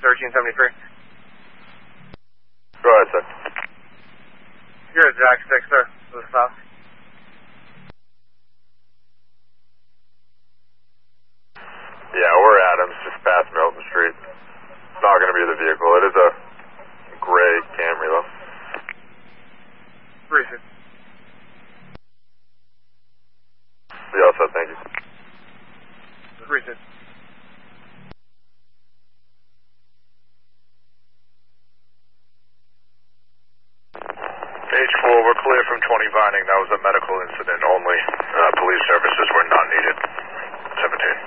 1373. Go ahead, sir. You're at Jack 6, sir. To the south. Yeah, we're Adams, just past Milton Street. It's not going to be the vehicle. It is a gray Camry, though. Appreciate it. See you all set, thank you. Appreciate it. H4, we're clear from 20 Vining. That was a medical incident only. Police services were not needed. 17.